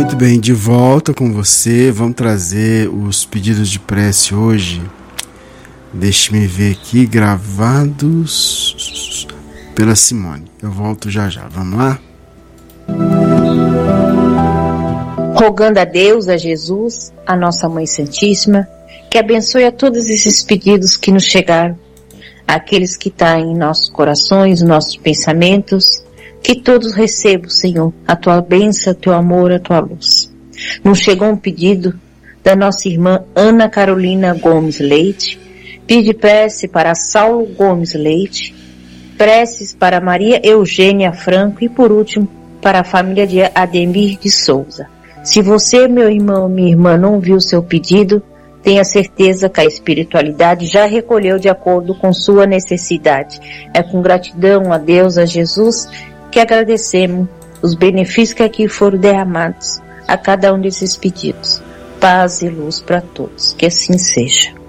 Muito bem, de volta com você. Vamos trazer os pedidos de prece hoje. Deixe-me ver aqui, gravados pela Simone. Eu volto já já. Vamos lá? Rogando a Deus, a Jesus, a nossa Mãe Santíssima, que abençoe a todos esses pedidos que nos chegaram, aqueles que estão em nossos corações, nossos pensamentos, que todos recebam, Senhor, a tua bênção, o teu amor, a tua luz. Nos chegou um pedido da nossa irmã Ana Carolina Gomes Leite, pede prece para Saulo Gomes Leite, preces para Maria Eugênia Franco e, por último, para a família de Ademir de Souza. Se você, meu irmão, minha irmã, não viu seu pedido, tenha certeza que a espiritualidade já recolheu de acordo com sua necessidade. É com gratidão a Deus, a Jesus, que agradecemos os benefícios que aqui foram derramados a cada um desses pedidos. Paz e luz para todos. Que assim seja.